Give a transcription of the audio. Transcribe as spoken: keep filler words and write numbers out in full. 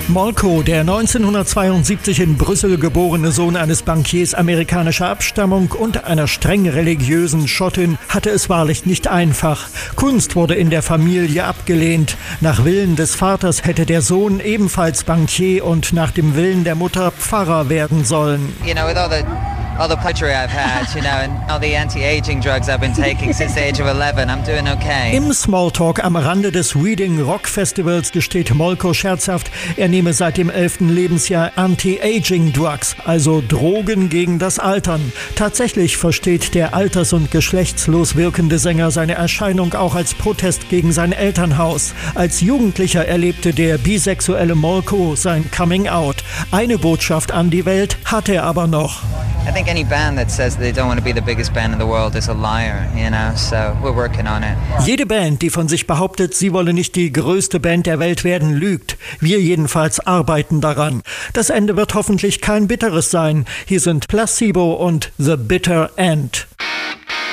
Molko, der neunzehnhundertzweiundsiebzig in Brüssel geborene Sohn eines Bankiers amerikanischer Abstammung und einer streng religiösen Schottin, hatte es wahrlich nicht einfach. Kunst wurde in der Familie abgelehnt. Nach Willen des Vaters hätte der Sohn ebenfalls Bankier und nach dem Willen der Mutter Pfarrer werden sollen. You know, with all the all the pleasure I've had, you know, and all the anti-aging drugs I've been taking since the age of eleven, I'm doing okay. Im Smalltalk am Rande des Reading Rock Festivals gesteht Molko scherzhaft, er nehme seit dem elften Lebensjahr Anti-Aging Drugs, also Drogen gegen das Altern. Tatsächlich versteht der alters- und geschlechtslos wirkende Sänger seine Erscheinung auch als Protest gegen sein Elternhaus. Als Jugendlicher erlebte der bisexuelle Molko sein Coming Out. Eine Botschaft an die Welt hat er aber noch. I think any band that says they don't want to be the biggest band in the world is a liar, you know, so we're working on it. Jede Band, die von sich behauptet, sie wolle nicht die größte Band der Welt werden, lügt. Wir jedenfalls arbeiten daran. Das Ende wird hoffentlich kein bitteres sein. Hier sind Placebo und The Bitter End.